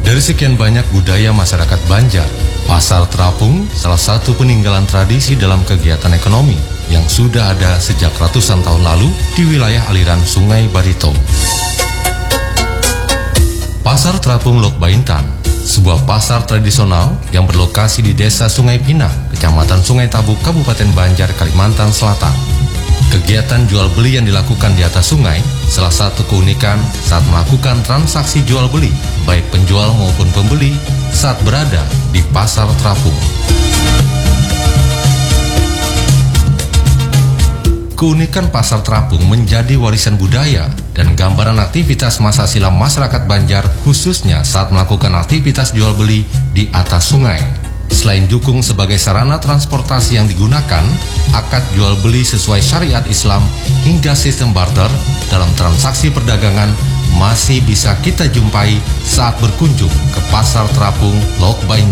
Dari sekian banyak budaya masyarakat Banjar, pasar terapung salah satu peninggalan tradisi dalam kegiatan ekonomi yang sudah ada sejak ratusan tahun lalu di wilayah aliran Sungai Barito. Pasar Terapung Lok Baintan, sebuah pasar tradisional yang berlokasi di Desa Sungai Pinang, Kecamatan Sungai Tabuk, Kabupaten Banjar, Kalimantan Selatan. Kegiatan jual beli yang dilakukan di atas sungai salah satu keunikan saat melakukan transaksi jual beli, baik penjual maupun pembeli saat berada di pasar terapung. Keunikan pasar terapung menjadi warisan budaya dan gambaran aktivitas masa silam masyarakat Banjar, khususnya saat melakukan aktivitas jual beli di atas sungai. Selain dukung sebagai sarana transportasi yang digunakan, akad jual beli sesuai syariat Islam hingga sistem barter dalam transaksi perdagangan masih bisa kita jumpai saat berkunjung ke pasar terapung Lok Baintan.